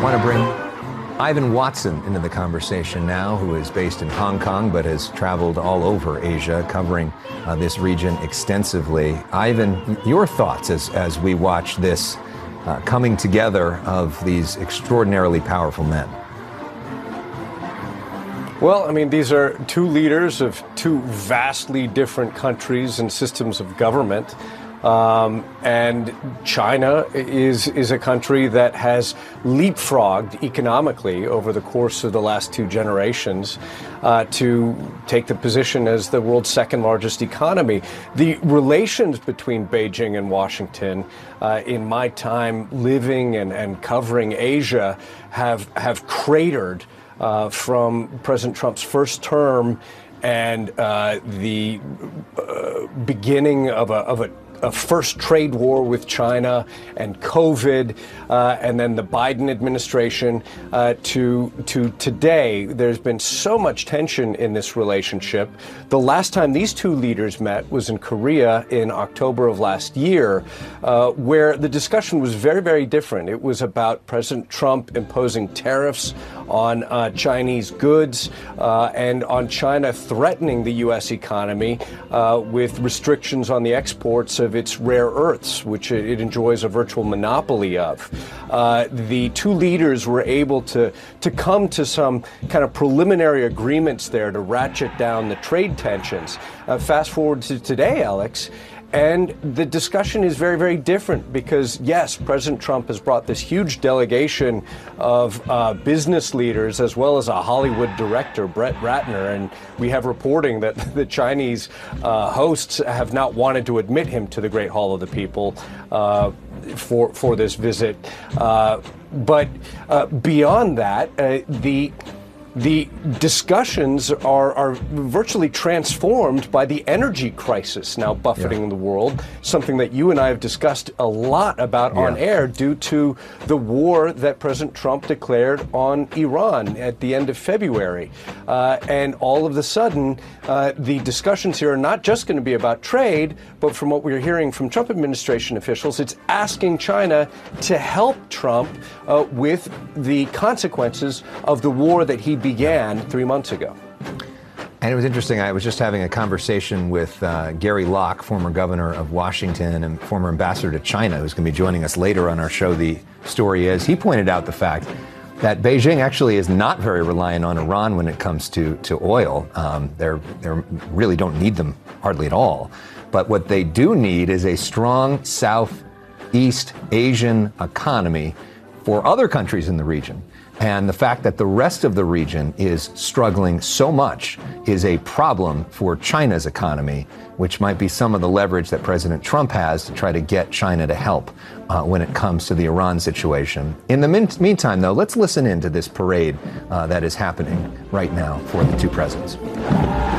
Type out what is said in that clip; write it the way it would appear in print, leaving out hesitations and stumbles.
want to bring Ivan Watson into the conversation now, who is based in Hong Kong but has traveled all over Asia, covering this region extensively. Ivan, your thoughts as we watch this coming together of these extraordinarily powerful men? Well, I mean, these are two leaders of two vastly different countries and systems of government. And China is a country that has leapfrogged economically over the course of the last two generations to take the position as the world's second largest economy. The relations between Beijing and Washington in my time living and covering Asia have cratered from President Trump's first term and the beginning of a first trade war with China and COVID, and then the Biden administration to today. There's been so much tension in this relationship. The last time these two leaders met was in Korea in October of last year, where the discussion was very, very different. It was about President Trump imposing tariffs on Chinese goods and on China threatening the U.S. economy with restrictions on the exports of its rare earths, which it enjoys a virtual monopoly of. The two leaders were able to come to some kind of preliminary agreements there to ratchet down the trade tensions. Fast forward to today, Alex, and the discussion is very, very different because, yes, President Trump has brought this huge delegation of business leaders as well as a Hollywood director, Brett Ratner, and we have reporting that the Chinese hosts have not wanted to admit him to the Great Hall of the People for this visit. But beyond that, the discussions are virtually transformed by the energy crisis now buffeting the world, something that you and I have discussed a lot about on air due to the war that President Trump declared on Iran at the end of February. And all of a sudden, the discussions here are not just going to be about trade, but from what we're hearing from Trump administration officials, it's asking China to help Trump with the consequences of the war that he began 3 months ago. And it was interesting. I was just having a conversation with Gary Locke, former governor of Washington and former ambassador to China, who's going to be joining us later on our show. The story is, he pointed out the fact that Beijing actually is not very reliant on Iran when it comes to oil. They really don't need them hardly at all. But what they do need is a strong Southeast Asian economy for other countries in the region. And the fact that the rest of the region is struggling so much is a problem for China's economy, which might be some of the leverage that President Trump has to try to get China to help when it comes to the Iran situation. In the meantime, though, let's listen in to this parade that is happening right now for the two presidents.